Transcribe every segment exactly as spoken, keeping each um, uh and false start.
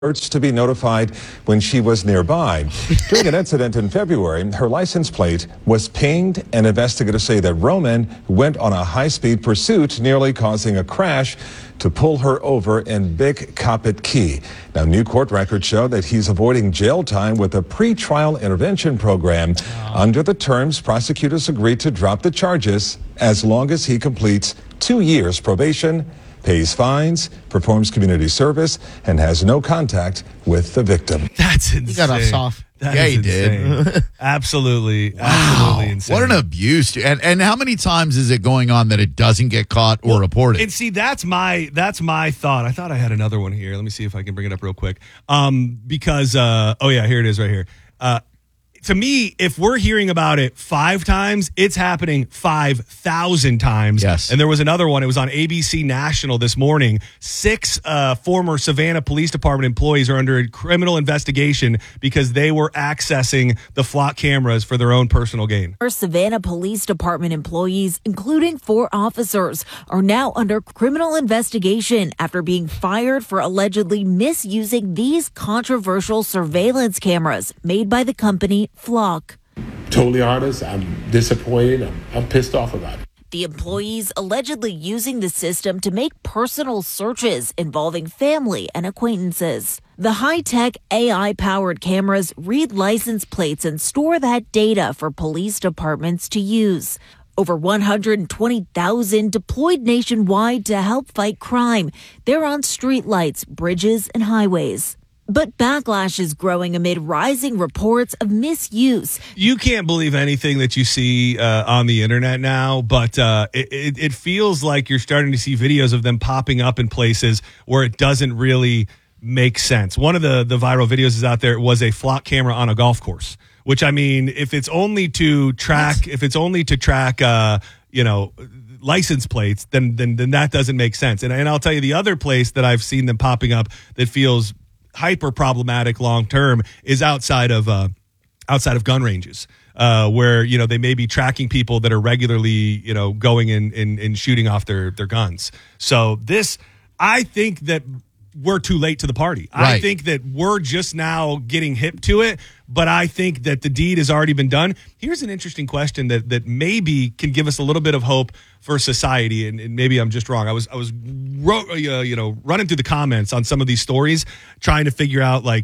to be notified when she was nearby. During an incident in February, her license plate was pinged, and investigators say that Roman went on a high-speed pursuit, nearly causing a crash to pull her over in Big Coppitt Key. Now, new court records show that he's avoiding jail time with a pre-trial intervention program. Oh. Under the terms, prosecutors agreed to drop the charges as long as he completes two years probation, pays fines, performs community service, and has no contact with the victim. That's insane. He got us off. That yeah, is he insane. did. absolutely, wow. absolutely insane. What an abuse! And and how many times is it going on that it doesn't get caught or well, reported? And see, that's my that's my thought. I thought I had another one here. Let me see if I can bring it up real quick. Um, because uh, oh yeah, here it is right here. Uh, to me, if we're hearing about it five times, it's happening five thousand times. Yes. And there was another one. It was on A B C National this morning. Six uh, former Savannah Police Department employees are under a criminal investigation because they were accessing the flock cameras for their own personal gain. Savannah Police Department employees, including four officers, are now under criminal investigation after being fired for allegedly misusing these controversial surveillance cameras made by the company Flock. Totally honest, I'm disappointed. I'm, I'm pissed off about it. The employees allegedly using the system to make personal searches involving family and acquaintances. The high-tech A I-powered cameras read license plates and store that data for police departments to use. Over one hundred twenty thousand deployed nationwide to help fight crime. They're on streetlights, bridges, and highways. But backlash is growing amid rising reports of misuse. You can't believe anything that you see uh, on the internet now, but uh, it, it, it feels like you're starting to see videos of them popping up in places where it doesn't really make sense. One of the, the viral videos is out there. It was a flock camera on a golf course, which, I mean, if it's only to track, what? if it's only to track, uh, you know, license plates, then, then, then that doesn't make sense. And, and I'll tell you the other place that I've seen them popping up that feels hyper problematic long term is outside of uh, outside of gun ranges, uh, where you know they may be tracking people that are regularly you know going in and, and shooting off their their guns. So this, I think that we're too late to the party. Right. I think that we're just now getting hip to it, but I think that the deed has already been done. Here's an interesting question that that maybe can give us a little bit of hope for society, and, and maybe I'm just wrong. I was I was ro- uh, you know running through the comments on some of these stories, trying to figure out like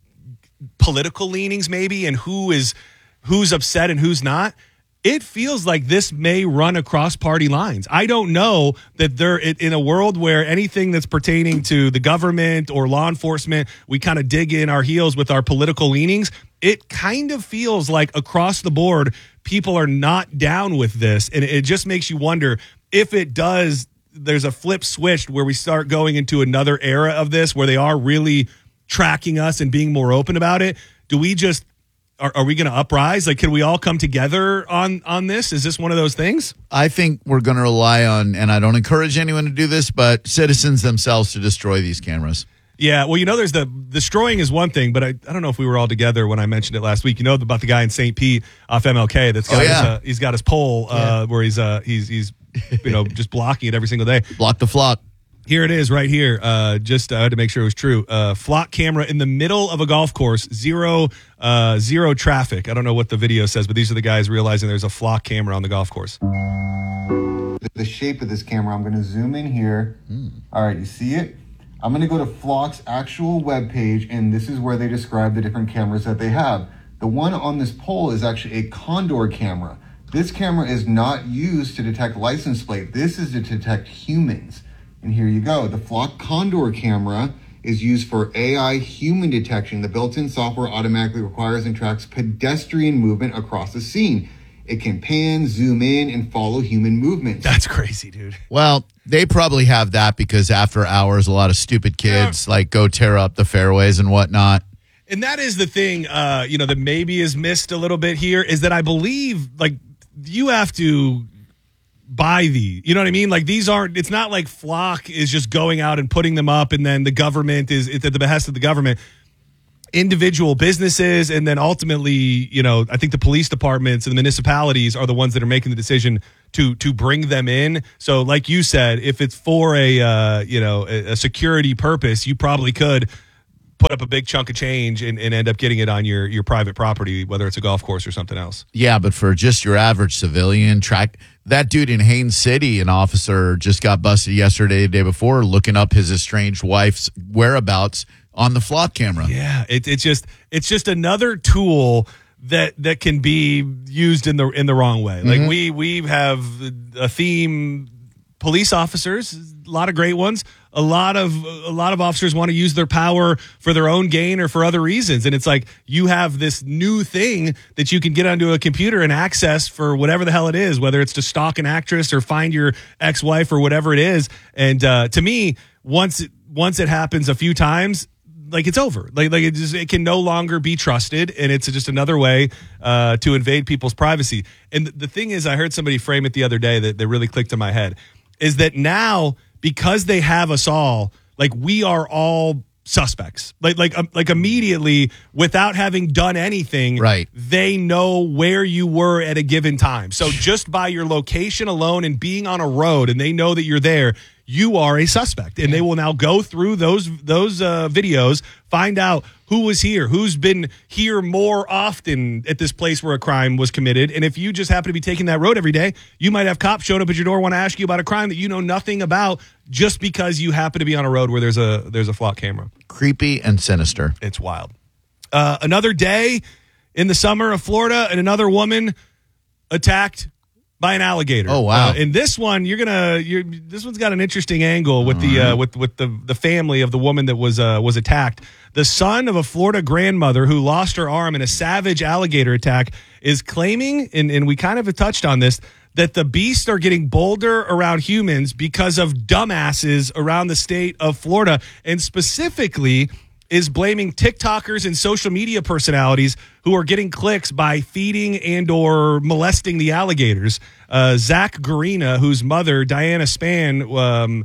political leanings maybe, and who is who's upset and who's not. It feels like this may run across party lines. I don't know that they're in a world where anything that's pertaining to the government or law enforcement, we kind of dig in our heels with our political leanings. It kind of feels like across the board, people are not down with this. And it just makes you wonder if it does, there's a flip switch where we start going into another era of this, where they are really tracking us and being more open about it. Do we just Are, are we going to uprise? Like, can we all come together on, on this? Is this one of those things? I think we're going to rely on, and I don't encourage anyone to do this, but citizens themselves to destroy these cameras. Yeah, well, you know, there's the destroying is one thing, but I, I don't know if we were all together when I mentioned it last week. You know about the guy in Saint Pete off M L K that's got oh, yeah. his, uh, he's got his pole uh, yeah. where he's uh, he's he's you know just blocking it every single day. Block the flock. Here it is right here. Uh, just uh, I had to make sure it was true. Uh, flock camera in the middle of a golf course. Zero, uh, zero traffic. I don't know what the video says, but these are the guys realizing there's a flock camera on the golf course. The shape of this camera, I'm going to zoom in here. Mm. All right, you see it? I'm going to go to Flock's actual webpage, and this is where they describe the different cameras that they have. The one on this pole is actually a Condor camera. This camera is not used to detect license plate. This is to detect humans. And here you go. The Flock Condor camera is used for A I human detection. The built-in software automatically requires and tracks pedestrian movement across the scene. It can pan, zoom in, and follow human movements. That's crazy, dude. Well, they probably have that because after hours, a lot of stupid kids yeah. like go tear up the fairways and whatnot. And that is the thing, uh, you know, that maybe is missed a little bit here is that I believe, like, you have to buy the, you know what I mean? Like these aren't, it's not like Flock is just going out and putting them up and then the government is, it's at the behest of the government. Individual businesses and then ultimately, you know, I think the police departments and the municipalities are the ones that are making the decision to to bring them in. So like you said, if it's for a, uh, you know, a, a security purpose, you probably could put up a big chunk of change and, and end up getting it on your, your private property, whether it's a golf course or something else. Yeah, but for just your average civilian track, that dude in Haines City, an officer just got busted yesterday, the day before, looking up his estranged wife's whereabouts on the flock camera. Yeah, it, it's just it's just another tool that that can be used in the in the wrong way. Like Mm-hmm. we we have a theme, police officers, a lot of great ones. A lot of a lot of officers want to use their power for their own gain or for other reasons, and it's like you have this new thing that you can get onto a computer and access for whatever the hell it is, whether it's to stalk an actress or find your ex-wife or whatever it is. And uh, to me, once it, once it happens a few times, like it's over. Like like it just it can no longer be trusted, and it's just another way uh, to invade people's privacy. And the, the thing is, I heard somebody frame it the other day that, that really clicked in my head, is that now because they have us all, like we are all suspects. Like like um, like immediately without having done anything, Right. they know where you were at a given time. So just by your location alone and being on a road, and they know that you're there, you are a suspect, and they will now go through those those uh, videos, find out who was here, who's been here more often at this place where a crime was committed. And if you just happen to be taking that road every day, you might have cops showing up at your door, want to ask you about a crime that you know nothing about, just because you happen to be on a road where there's a there's a flock camera. Creepy and sinister. It's wild. Uh, another day in the summer of Florida, and another woman attacked by an alligator. Oh, wow. Uh, and this one, you're gonna, you're, this one's got an interesting angle with the uh, with with the the family of the woman that was uh, was attacked. The son of a Florida grandmother who lost her arm in a savage alligator attack is claiming, and, and we kind of have touched on this, that the beasts are getting bolder around humans because of dumbasses around the state of Florida, and specifically is blaming TikTokers and social media personalities who are getting clicks by feeding and or molesting the alligators. Uh, Zach Garina, whose mother, Diana Spann, um,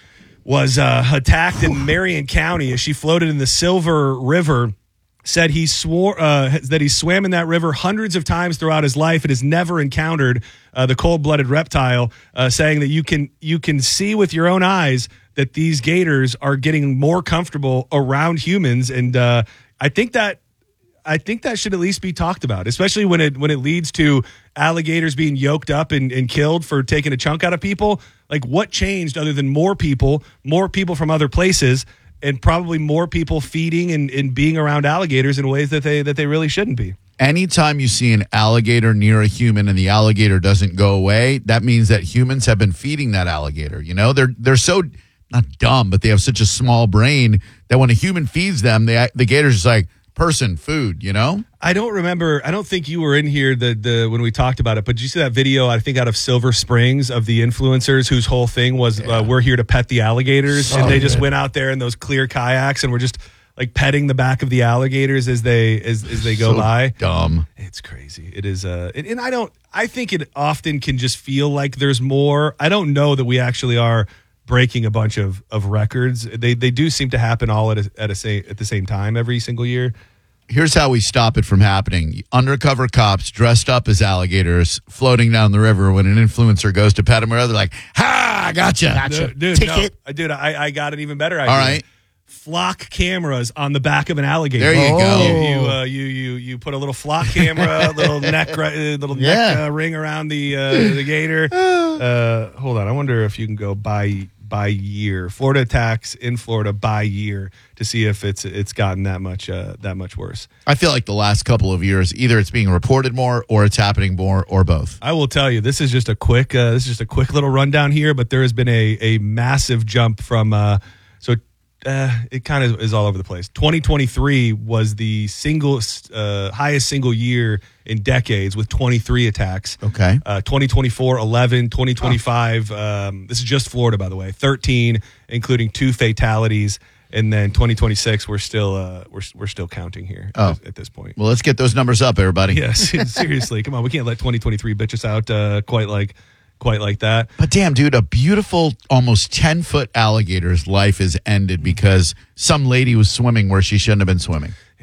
was uh, attacked in Marion County as she floated in the Silver River, said he swore uh, that he swam in that river hundreds of times throughout his life and has never encountered uh, the cold-blooded reptile, uh, saying that you can you can see with your own eyes that these gators are getting more comfortable around humans. And uh, I think that I think that should at least be talked about, especially when it when it leads to alligators being yoked up and, and killed for taking a chunk out of people. Like, what changed other than more people, more people from other places, and probably more people feeding and, and being around alligators in ways that they that they really shouldn't be. Anytime you see an alligator near a human and the alligator doesn't go away, that means that humans have been feeding that alligator. You know, they're they're so not dumb, but they have such a small brain that when a human feeds them, they, the gator's just like, person, food, you know? I don't remember. I don't think you were in here the the when we talked about it, but did you see that video, I think out of Silver Springs, of the influencers whose whole thing was yeah. uh, we're here to pet the alligators. So and they good. just went out there in those clear kayaks and were just like petting the back of the alligators as they as, as they go so by. Dumb. It's crazy. It is uh and, and I don't I think it often can just feel like there's more. I don't know that we actually are breaking a bunch of, of records. They they do seem to happen all at a, at a say, at the same time every single year. Here's how we stop it from happening. Undercover cops dressed up as alligators floating down the river when an influencer goes to pet them, or they're like, ha, I gotcha. Gotcha. Dude, dude, Ticket. No, dude I, I got an even better idea. All right. Flock cameras on the back of an alligator. There you oh. go. You you, uh, you you you put a little flock camera, little neck, uh, little yeah. neck uh, ring around the uh, the gator. Uh, hold on, I wonder if you can go by by year. Florida attacks in Florida by year to see if it's it's gotten that much uh, that much worse. I feel like the last couple of years, either it's being reported more or it's happening more, or both. I will tell you, this is just a quick uh, this is just a quick little rundown here, but there has been a a massive jump from uh, so. Uh, it kind of is all over the place. twenty twenty-three was the single uh, highest single year in decades with twenty-three attacks. Okay. Uh, twenty twenty-four, eleven, twenty twenty-five. Oh. Um, this is just Florida, by the way. thirteen, including two fatalities. And then twenty twenty-six, we're still uh, we're we're still counting here oh. at, at this point. Well, let's get those numbers up, everybody. Yes, seriously. Come on, we can't let twenty twenty-three bitch us out uh, quite like. Quite like that. But damn, dude, a beautiful, almost ten-foot alligator's life is ended because some lady was swimming where she shouldn't have been swimming. It,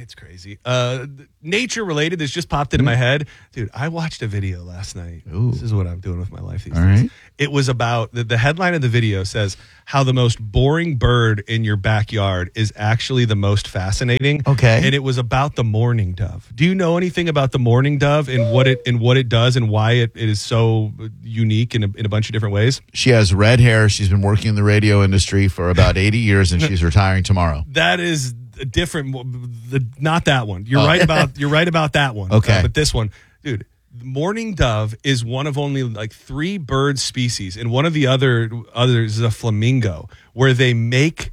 It's crazy. Uh, nature related. This just popped into my head, dude. I watched a video last night. Ooh. This is what I'm doing with my life these All days. right. It was about the, the headline of the video says how the most boring bird in your backyard is actually the most fascinating. Okay. And it was about the mourning dove. Do you know anything about the mourning dove and what it and what it does and why it, it is so unique in a, in a bunch of different ways? She has red hair. She's been working in the radio industry for about eighty years, and she's retiring tomorrow. That is a different, the not that one. You're Oh. right about you're right about that one. Okay. Uh, but this one, dude, the mourning dove is one of only like three bird species, and one of the other others is a flamingo, where they make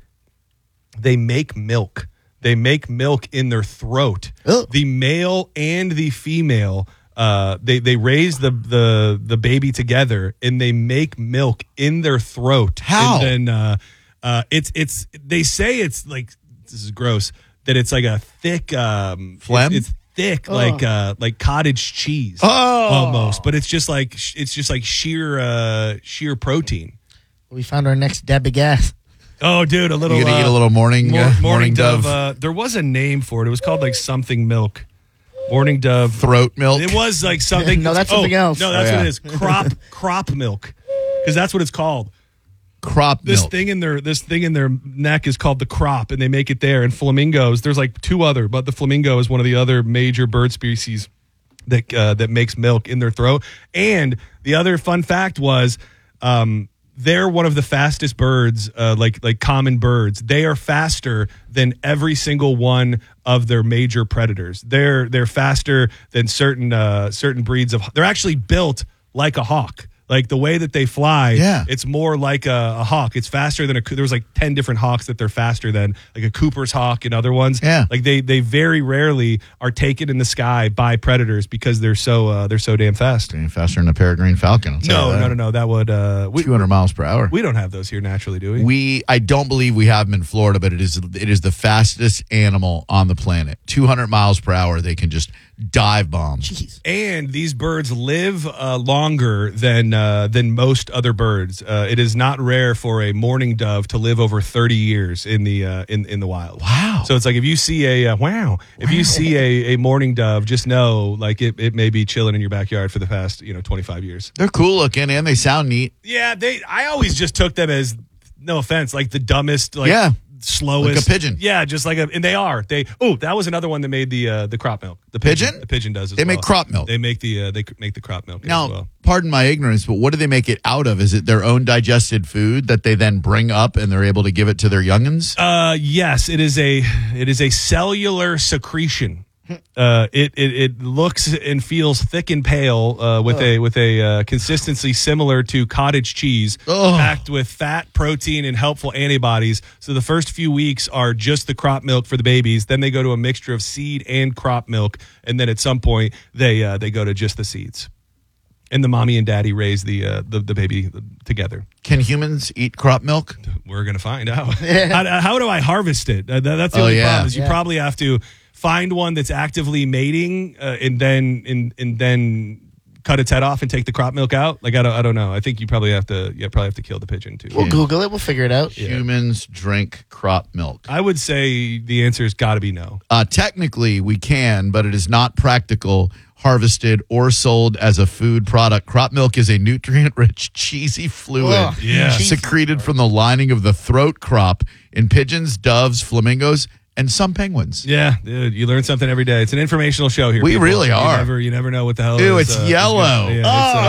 they make milk. They make milk in their throat. Oh. The male and the female. Uh, they they raise the, the the baby together and they make milk in their throat. How? And then uh, uh, it's it's they say it's like, this is gross, that it's like a thick um, Phlegm? It's, it's thick like uh, like cottage cheese Oh. almost, but it's just like it's just like sheer uh, sheer protein. We found our next Debbie Gas. Oh, dude, a little You gonna uh, eat a little morning mor- uh, morning, morning dove. dove Uh, there was a name for it. It was called like something milk. Morning dove. throat milk? It was like something. No, that's oh, something else. No, that's Oh, yeah. what it is. Crop crop milk, because that's what it's called. crop This milk. thing in their this thing in their neck is called the crop, and they make it there. And flamingos, there's like two other, but the flamingo is one of the other major bird species that uh, that makes milk in their throat. And the other fun fact was, um, they're one of the fastest birds, uh, like like common birds. They are faster than every single one of their major predators. They're they're faster than certain uh, certain breeds of. They're actually built like a hawk. Like the way that they fly, Yeah. it's more like a, a hawk. It's faster than a. There was like ten different hawks that they're faster than, like a Cooper's hawk and other ones. Yeah. like they they very rarely are taken in the sky by predators because they're so uh, they're so damn fast. Getting faster than a peregrine falcon. I'll tell No, you no, that. no, no. That would uh, we two hundred miles per hour. we don't have those here naturally, do we? We, I don't believe we have them in Florida, but it is it is the fastest animal on the planet. two hundred miles per hour, they can just dive bomb. Jeez. And these birds live uh, longer than uh, than most other birds. Uh, it is not rare for a mourning dove to live over thirty years in the uh, in in the wild. Wow. So it's like if you see a uh, wow, if you see a, a mourning dove, just know like it, it may be chilling in your backyard for the past you know twenty-five years. They're cool looking and they sound neat. Yeah, they. I always just took them as, no offense, like the dumbest, like Yeah. slowest, Like a pigeon. Yeah, just like a, and they are. They. Oh, that was another one that made the uh, the crop milk. The Pigeon? The pigeon does. As They make well. crop milk. They make the uh, they make the crop milk Now, as well. pardon my ignorance, but what do they make it out of? Is it their own digested food that they then bring up and they're able to give it to their youngins? Uh, yes, it is a it is a cellular secretion. Uh, it, it it looks and feels thick and pale uh, with a with a uh, consistency similar to cottage cheese, Ugh. packed with fat, protein, and helpful antibodies. So the first few weeks are just the crop milk for the babies. Then they go to a mixture of seed and crop milk, and then at some point they uh, they go to just the seeds. And the mommy and daddy raise the uh, the, the baby together. Can humans eat crop milk? We're gonna find out. how, how do I harvest it? Uh, that- that's the Oh, only yeah. problem. Is you Yeah. probably have to find one that's actively mating, uh, and then and, and then cut its head off and take the crop milk out. Like I don't I don't know. I think you probably have to you probably have to kill the pigeon too. We'll Google it. We'll figure it out. Humans drink crop milk. I would say the answer has got to be no. Uh, technically, we can, but it is not practical, harvested, or sold as a food product. Crop milk is a nutrient-rich, cheesy fluid Ugh, Yeah. cheese. secreted from the lining of the throat crop in pigeons, doves, flamingos, and some penguins. Yeah, dude, you learn something every day. It's an informational show here. We people. really You are. never, you never know what the hell. Ew, is, it's uh, is yellow. gonna- yeah, it's,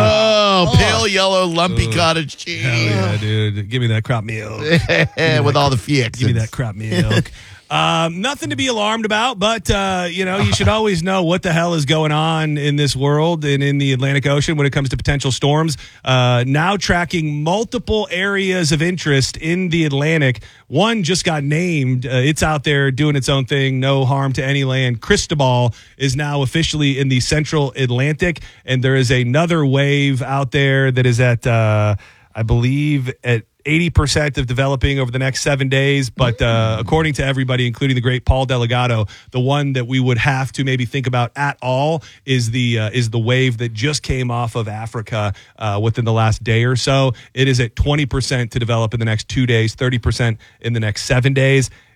uh, Oh, pale yellow, lumpy cottage cheese hell yeah, dude. Give me that crop milk. with all the fixins. Give me that crop milk. Um, nothing to be alarmed about, but uh, you know, you should always know what the hell is going on in this world and in the Atlantic Ocean when it comes to potential storms. Uh, now tracking multiple areas of interest in the Atlantic. One just got named. Uh, it's out there doing its own thing. No harm to any land. Cristobal is now officially in the central Atlantic, and there is another wave out there that is at, uh, I believe, at eighty percent of developing over the next seven days. But uh, according to everybody, including the great Paul Delgado, the one that we would have to maybe think about at all is the uh, is the wave that just came off of Africa uh, within the last day or so. It is at twenty percent to develop in the next two days, thirty percent in the next seven days.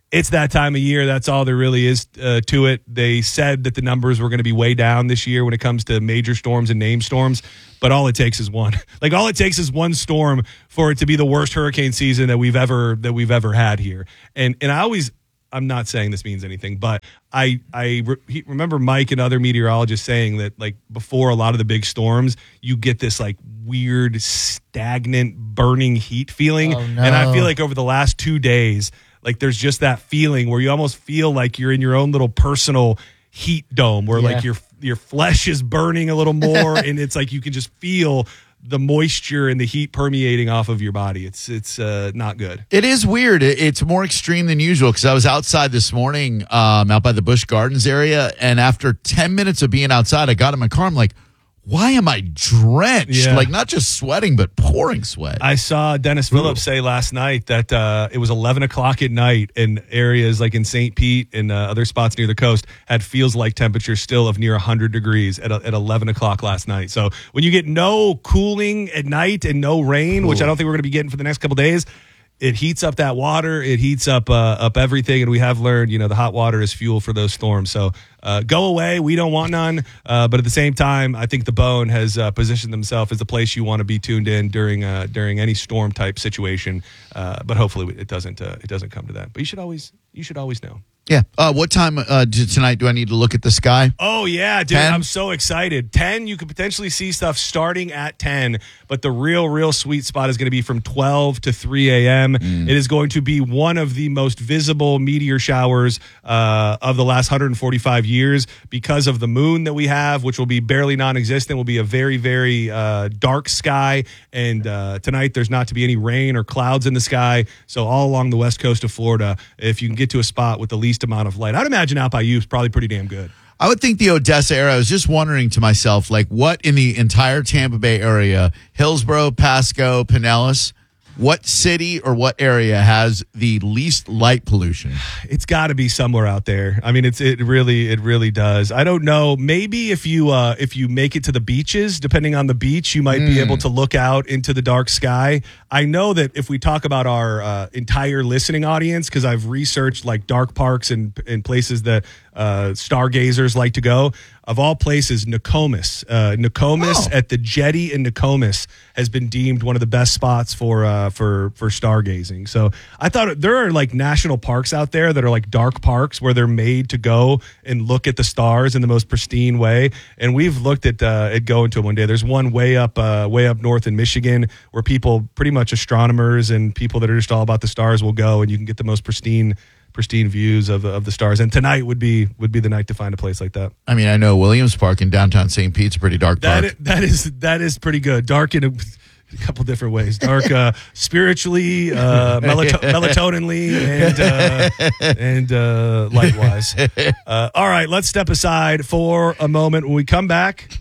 it's that time of year. That's all there really is uh, to it. They said that the numbers were going to be way down this year when it comes to major storms and named storms, but all it takes is one. Like all it takes is one storm for it to be the worst hurricane season that we've ever that we've ever had here. And and I always, I'm not saying this means anything, but I I re- remember Mike and other meteorologists saying that like before a lot of the big storms, you get this like weird stagnant burning heat feeling, Oh, no. and I feel like over the last two days. Like there's just that feeling where you almost feel like you're in your own little personal heat dome where Yeah. like your your flesh is burning a little more and it's like you can just feel the moisture and the heat permeating off of your body. It's it's uh, not good. It is weird. It- It's more extreme than usual because I was outside this morning um, out by the Busch Gardens area, and after ten minutes of being outside, I got in my car. I'm like, why am I drenched? Yeah. Like not just sweating, but pouring sweat. I saw Dennis Phillips say last night that uh, it was eleven o'clock at night and areas like in Saint Pete and uh, other spots near the coast had feels like temperatures still of near one hundred degrees at, at eleven o'clock last night. So when you get no cooling at night and no rain, which I don't think we're going to be getting for the next couple days, it heats up that water. It heats up uh, up everything. And we have learned, you know, the hot water is fuel for those storms. So uh, go away. We don't want none. Uh, but at the same time, I think the Bone has uh, positioned themselves as the place you want to be tuned in during uh, during any storm type situation. Uh, but hopefully it doesn't uh, it doesn't come to that. But you should always you should always know. Yeah. Uh, what time uh, do, tonight do I need to look at the sky? Oh, yeah, dude. ten? I'm so excited. ten, you could potentially see stuff starting at ten, but the real, real sweet spot is going to be from twelve to three a.m. Mm. It is going to be one of the most visible meteor showers uh, of the last one hundred forty-five years because of the moon that we have, which will be barely non-existent, will be a very, very uh, dark sky. And uh, tonight there's not to be any rain or clouds in the sky. So all along the west coast of Florida, if you can get to a spot with the least amount of light, I'd imagine out by you is probably pretty damn good. I would think the Odessa area. I was just wondering to myself, like, what in the entire Tampa Bay area, Hillsborough, Pasco, Pinellas, what city or what area has the least light pollution? It's got to be somewhere out there. I mean, it's it really it really does. I don't know. Maybe if you uh, if you make it to the beaches, depending on the beach, you might be able to look out into the dark sky. I know that if we talk about our uh, entire listening audience, because I've researched like dark parks and and places that uh, stargazers like to go. Of all places, Nokomis. Uh, Nokomis Oh. at the jetty in Nokomis has been deemed one of the best spots for uh, for for stargazing. So I thought there are like national parks out there that are like dark parks where they're made to go and look at the stars in the most pristine way. And we've looked at uh, at going to them one day. There's one way up uh, way up north in Michigan where people, pretty much astronomers and people that are just all about the stars, will go, and you can get the most pristine. pristine views of of the stars, and tonight would be would be the night to find a place like that. I mean, I know Williams Park in downtown Saint Pete's a pretty dark That park. is, that is that is pretty good. Dark in a, a couple different ways. Dark uh, spiritually, uh, melato- melatoninly, and uh, and uh, light-wise. Uh, all right, let's step aside for a moment. When we come back,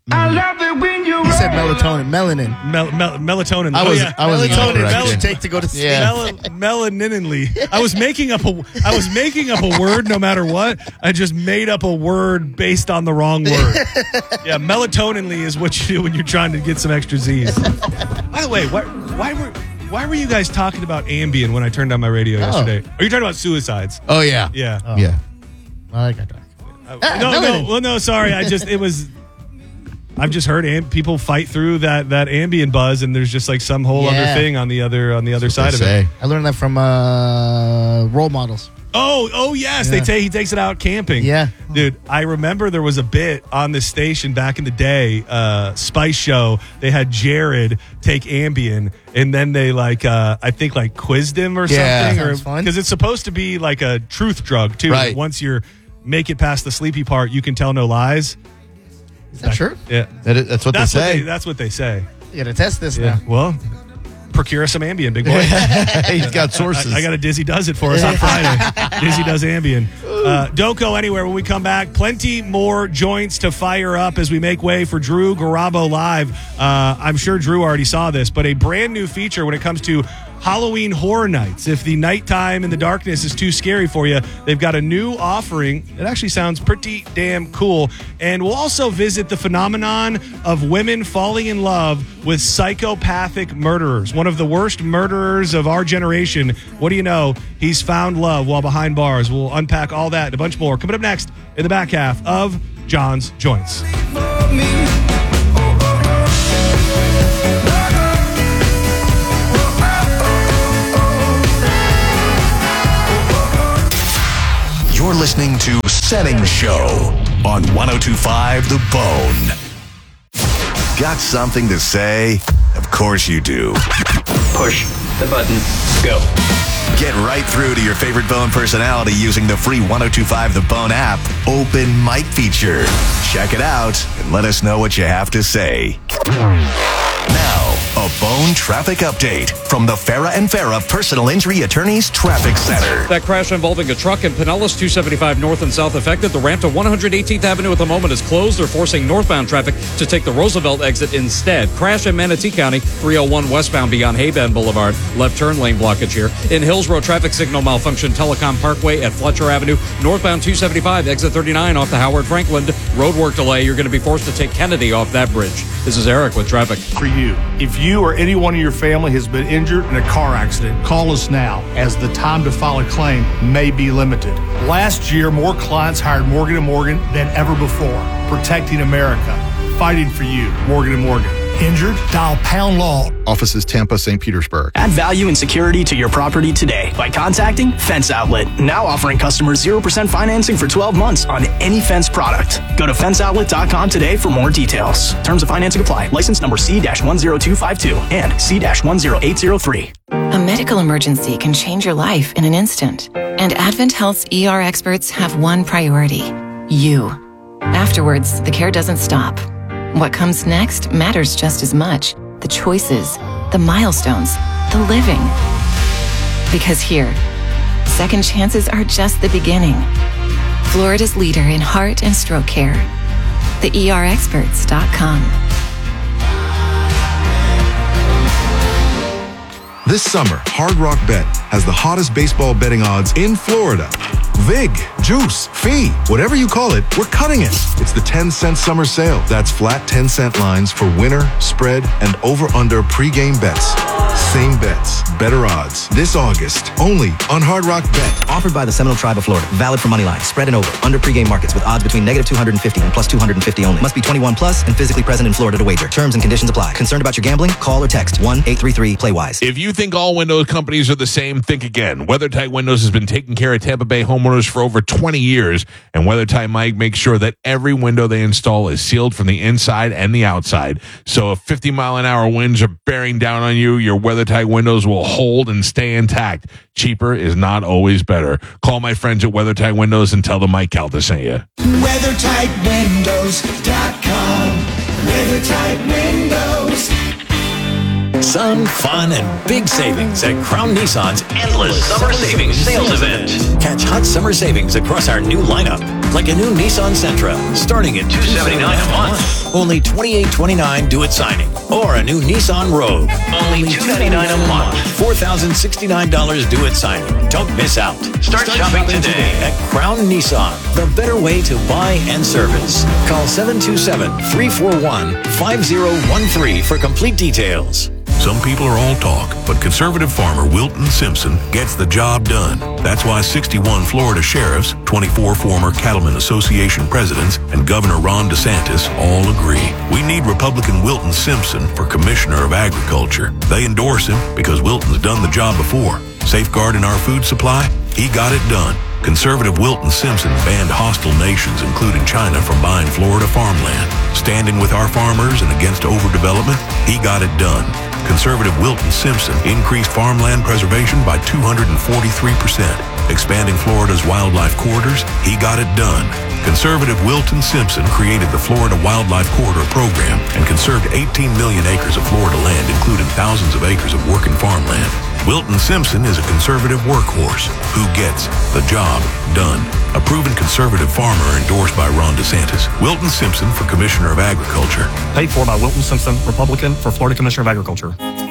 He said melatonin, melanin. mel- mel- melatonin. I oh, was- yeah. I wasn't Melatonin correct. that you Yeah. take to go to sleep. Yeah. Mel- melaninly. I was making up a I was making up a word no matter what. I just made up a word based on the wrong word. Yeah, melatoninly is what you do when you're trying to get some extra Z's. By the way, why, why were why were you guys talking about Ambien when I turned on my radio yesterday? Are you talking about suicides? Oh, yeah. Yeah. Yeah. I like that dark. Uh, Ah, no, no, melanin. well, no, sorry. I just it was. I've just heard am- people fight through that that Ambien buzz, and there's just like some whole other Yeah. thing on the other on the other That's side what of they it. say. I learned that from uh, role models. Oh, oh yes, Yeah. they take he takes it out camping. Yeah. Dude, I remember there was a bit on this station back in the day, uh, Spice Show. They had Jared take Ambien, and then they like uh, I think like quizzed him or Yeah. something, or Sounds fun. because it's supposed to be like a truth drug too. Right. Once you're make it past the sleepy part, you can tell no lies. Is that true? Yeah, That is, that's what that's they what say. they, that's what they say. You gotta test this Yeah. now. Well, procure us some Ambien, big boy. He's got sources. I, I got a Dizzy Does It for us on Friday. Dizzy Does Ambien. Uh, don't go anywhere when we come back. Plenty more joints to fire up as we make way for Drew Garabo Live. Uh, I'm sure Drew already saw this, but a brand new feature when it comes to Halloween Horror Nights. If the nighttime and the darkness is too scary for you, they've got a new offering. It actually sounds pretty damn cool. And we'll also visit the phenomenon of women falling in love with psychopathic murderers. One of the worst murderers of our generation. What do you know? He's found love while behind bars. We'll unpack all that and a bunch more coming up next in the back half of John's Joints. You're listening to Setting Show on one oh two point five The Bone. Got something to say? Of course you do. Push the button. Go. Get right through to your favorite Bone personality using the free one oh two point five The Bone app open mic feature. Check it out and let us know what you have to say. Now, a Bone traffic update from the Farah and Farah Personal Injury Attorneys Traffic Center. That crash involving a truck in Pinellas, two seventy-five north and south affected. The ramp to one hundred eighteenth Avenue at the moment is closed. They're forcing northbound traffic to take the Roosevelt exit instead. Crash in Manatee County, three oh one westbound beyond Haybend Boulevard. Left turn lane blockage here. In Hillsborough, traffic signal malfunction, Telecom Parkway at Fletcher Avenue. Northbound two seventy-five, exit thirty-nine off the Howard Franklin. Roadwork delay. You're going to be forced to take Kennedy off that bridge. This is Eric with traffic. For you, if you or anyone in your family has been injured in a car accident, call us now, as the time to file a claim may be limited. Last year, more clients hired Morgan and Morgan than ever before, protecting America, fighting for you. Morgan and Morgan. Injured? Dial pound law. Offices Tampa, Saint Petersburg. Add value and security to your property today by contacting Fence Outlet. Now offering customers zero percent financing for twelve months on any Fence product. Go to fence outlet dot com today for more details. Terms of financing apply. License number C one zero two five two and C one zero eight zero three. A medical emergency can change your life in an instant. And Advent Health's E R experts have one priority: you. Afterwards, the care doesn't stop. What comes next matters just as much. The choices, the milestones, the living. Because here, second chances are just the beginning. Florida's leader in heart and stroke care. the E R experts dot com. This summer, Hard Rock Bet has the hottest baseball betting odds in Florida. Vig, juice, fee, whatever you call it, we're cutting it. It's the ten cent summer sale. That's flat ten cent lines for winner, spread, and over-under pregame bets. Same bets, better odds. This August, only on Hard Rock Bet. Offered by the Seminole Tribe of Florida. Valid for money line, spread and over. Under pregame markets with odds between negative two hundred fifty and plus two hundred fifty only. Must be twenty-one plus and physically present in Florida to wager. Terms and conditions apply. Concerned about your gambling? Call or text one eight three three play wise. If you think all window companies are the same, think again. WeatherTight Windows has been taking care of Tampa Bay homeowners for over twenty years, and WeatherTight Mike makes sure that every window they install is sealed from the inside and the outside. So if fifty mile an hour winds are bearing down on you, your WeatherTight windows will hold and stay intact. Cheaper is not always better. Call my friends at WeatherTight Windows and tell them Mike Calta sent you. weather tight windows dot com. WeatherTight Windows. Sun, fun, and big savings at Crown Nissan's Endless Summer Savings Sales Event. Catch hot summer savings across our new lineup, like a new Nissan Sentra, starting at two hundred seventy-nine dollars a month, only twenty-eight twenty-nine due at signing, or a new Nissan Rogue, only two hundred ninety-nine dollars a month, four thousand sixty-nine dollars due at signing. Don't miss out. Start, Start shopping, shopping today at Crown Nissan, the better way to buy and service. Call seven two seven, three four one, five zero one three for complete details. Some people are all talk, but conservative farmer Wilton Simpson gets the job done. That's why sixty-one Florida sheriffs, twenty-four former Cattlemen Association presidents, and Governor Ron DeSantis all agree. We need Republican Wilton Simpson for Commissioner of Agriculture. They endorse him because Wilton's done the job before. Safeguarding our food supply? He got it done. Conservative Wilton Simpson banned hostile nations, including China, from buying Florida farmland. Standing with our farmers and against overdevelopment? He got it done. Conservative Wilton Simpson increased farmland preservation by two hundred forty-three percent. Expanding Florida's wildlife corridors? He got it done. Conservative Wilton Simpson created the Florida Wildlife Corridor Program and conserved eighteen million acres of Florida land, including thousands of acres of working farmland. Wilton Simpson is a conservative workhorse who gets the job done. A proven conservative farmer endorsed by Ron DeSantis. Wilton Simpson for Commissioner of Agriculture. Paid for by Wilton Simpson, Republican, for Florida Commissioner of Agriculture.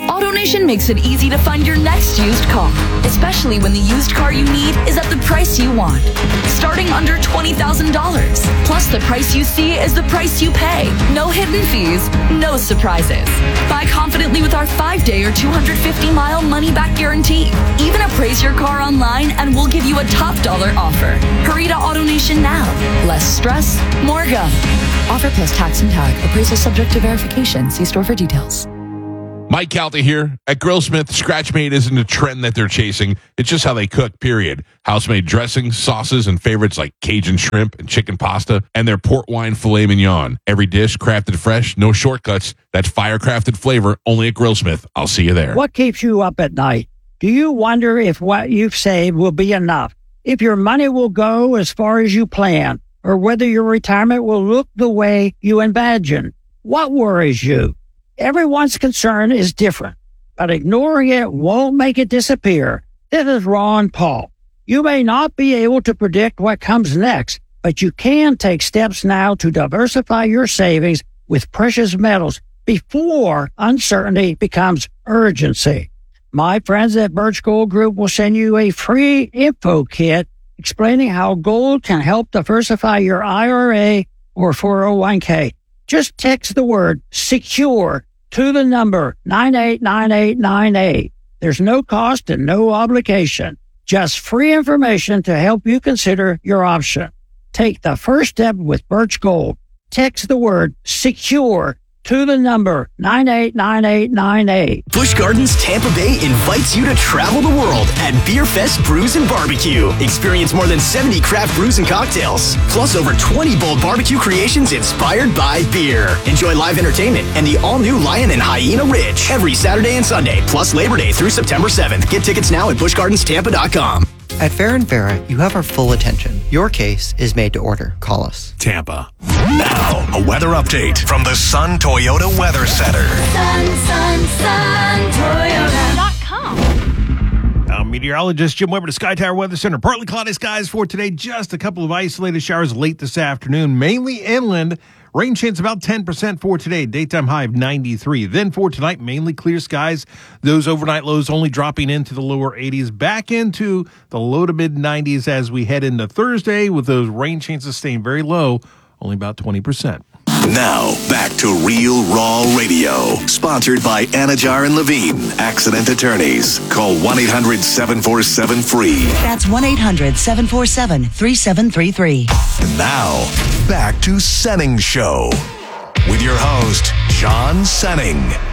AutoNation makes it easy to find your next used car, especially when the used car you need is at the price you want. Starting under twenty thousand dollars. Plus, the price you see is the price you pay. No hidden fees, no surprises. Buy confidently with our five-day or two hundred fifty mile money-back guarantee. Even appraise your car online and we'll give you a top dollar offer. Hurry to AutoNation now. Less stress, more go. Offer plus tax and tag. Appraisal subject to verification. See store for details. Mike Calta here. At Grillsmith, Scratch-Made isn't a trend that they're chasing. It's just how they cook, period. House-made dressings, sauces, and favorites like Cajun shrimp and chicken pasta, and their port wine filet mignon. Every dish crafted fresh, no shortcuts. That fire-crafted flavor only at Grillsmith. I'll see you there. What keeps you up at night? Do you wonder if what you've saved will be enough? If your money will go as far as you plan? Or whether your retirement will look the way you imagine? What worries you? Everyone's concern is different, but ignoring it won't make it disappear. This is Ron Paul. You may not be able to predict what comes next, but you can take steps now to diversify your savings with precious metals before uncertainty becomes urgency. My friends at Birch Gold Group will send you a free info kit explaining how gold can help diversify your I R A or four oh one k. Just text the word SECURE to the number nine eight nine eight nine eight. There's no cost and no obligation. Just free information to help you consider your option. Take the first step with Birch Gold. Text the word SECURE to the number nine eight nine eight nine eight. Busch Gardens Tampa Bay invites you to travel the world at Beer Fest Brews and Barbecue. Experience more than seventy craft brews and cocktails, plus over twenty bold barbecue creations inspired by beer. Enjoy live entertainment and the all-new Lion and Hyena Ridge every Saturday and Sunday, plus Labor Day through September seventh. Get tickets now at busch gardens tampa dot com. At Farron Farah, you have our full attention. Your case is made to order. Call us. Tampa. Now, a weather update from the Sun Toyota Weather Center. Sun, sun, sun, Toyota dot com. Now, meteorologist Jim Weber to Sky Tower Weather Center. Partly cloudy skies for today. Just a couple of isolated showers late this afternoon, mainly inland. Rain chance about ten percent for today. Daytime high of ninety-three. Then for tonight, mainly clear skies. Those overnight lows only dropping into the lower eighties. Back into the low to mid nineties as we head into Thursday, with those rain chances staying very low, only about twenty percent. Now, back to Real Raw Radio. Sponsored by Anajar and Levine, accident attorneys. Call one eight hundred seven four seven free. That's one eight hundred seven four seven three seven three three. And now, back to Senning Show with your host, John Senning.